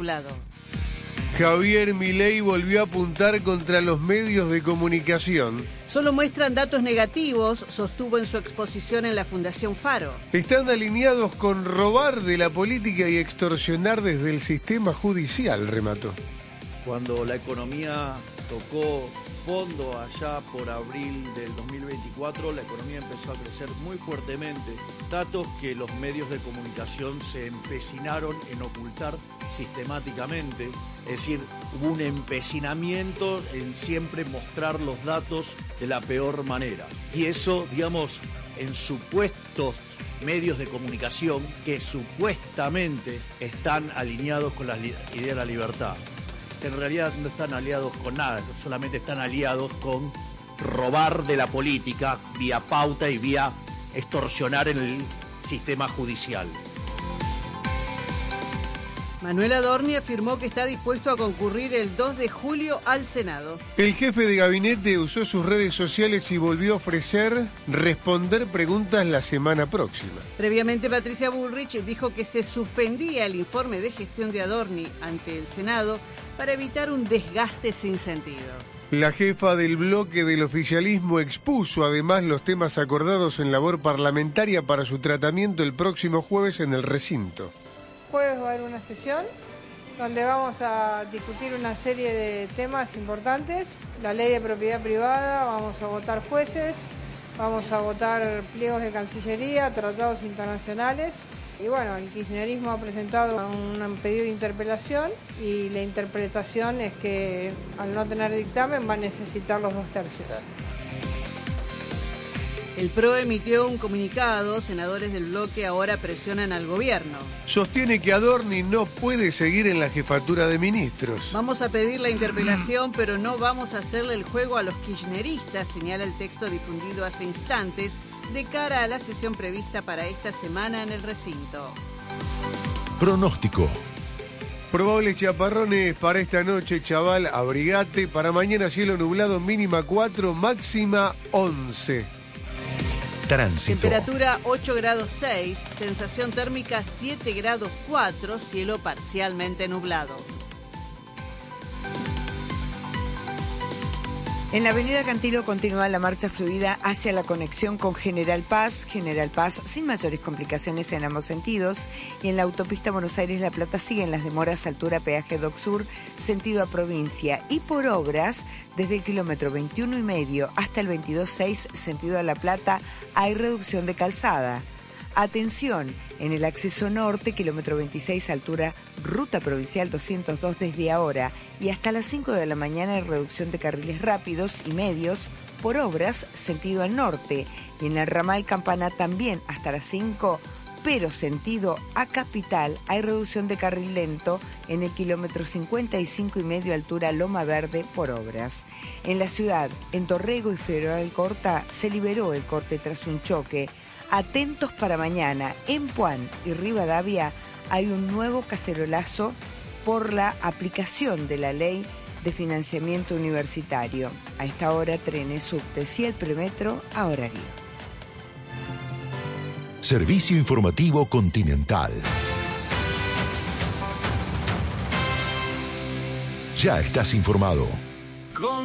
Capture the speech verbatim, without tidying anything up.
nublado. Javier Milei volvió a apuntar contra los medios de comunicación. Solo muestran datos negativos, sostuvo en su exposición en la Fundación Faro. Están alineados con robar de la política y extorsionar desde el sistema judicial, remató. Cuando la economía tocó fondo allá por abril del dos mil veinticuatro, la economía empezó a crecer muy fuertemente, datos que los medios de comunicación se empecinaron en ocultar sistemáticamente, es decir, hubo un empecinamiento en siempre mostrar los datos de la peor manera. Y eso, digamos, en supuestos medios de comunicación que supuestamente están alineados con la idea de la libertad. En realidad no están aliados con nada, solamente están aliados con robar de la política vía pauta y vía extorsionar en el sistema judicial. Manuel Adorni afirmó que está dispuesto a concurrir el dos de julio al Senado. El jefe de gabinete usó sus redes sociales y volvió a ofrecer responder preguntas la semana próxima. Previamente, Patricia Bullrich dijo que se suspendía el informe de gestión de Adorni ante el Senado para evitar un desgaste sin sentido. La jefa del bloque del oficialismo expuso además los temas acordados en labor parlamentaria para su tratamiento el próximo jueves en el recinto. Jueves va a haber una sesión donde vamos a discutir una serie de temas importantes. La ley de propiedad privada, vamos a votar jueces, vamos a votar pliegos de Cancillería, tratados internacionales. Y bueno, el kirchnerismo ha presentado un pedido de interpelación y la interpretación es que al no tener dictamen va a necesitar los dos tercios. El P R O emitió un comunicado, senadores del bloque ahora presionan al gobierno. Sostiene que Adorni no puede seguir en la jefatura de ministros. Vamos a pedir la interpelación, pero no vamos a hacerle el juego a los kirchneristas, señala el texto difundido hace instantes, de cara a la sesión prevista para esta semana en el recinto. Pronóstico. Probables chaparrones para esta noche, chaval, abrigate. Para mañana cielo nublado, mínima cuatro, máxima once. Tránsito. Temperatura ocho grados seis, sensación térmica siete grados cuatro, cielo parcialmente nublado. En la avenida Cantilo continúa la marcha fluida hacia la conexión con General Paz, General Paz sin mayores complicaciones en ambos sentidos, y en la autopista Buenos Aires-La Plata siguen las demoras altura peaje Dock Sur, sentido a provincia, y por obras, desde el kilómetro veintiuno y medio hasta el veintidós seis, sentido a La Plata, hay reducción de calzada. Atención, en el acceso norte, kilómetro veintiséis, altura ruta provincial doscientos dos desde ahora y hasta las cinco de la mañana hay reducción de carriles rápidos y medios por obras sentido al norte. Y en el ramal Campana también hasta las cinco, pero sentido a Capital hay reducción de carril lento en el kilómetro cincuenta y cinco y medio, altura Loma Verde por obras. En la ciudad, en Torrego y Federal Alcorta, se liberó el corte tras un choque. Atentos para mañana, en Puan y Rivadavia hay un nuevo cacerolazo por la aplicación de la ley de financiamiento universitario. A esta hora, trenes, subtes y el premetro a horario. Servicio Informativo Continental. Ya estás informado.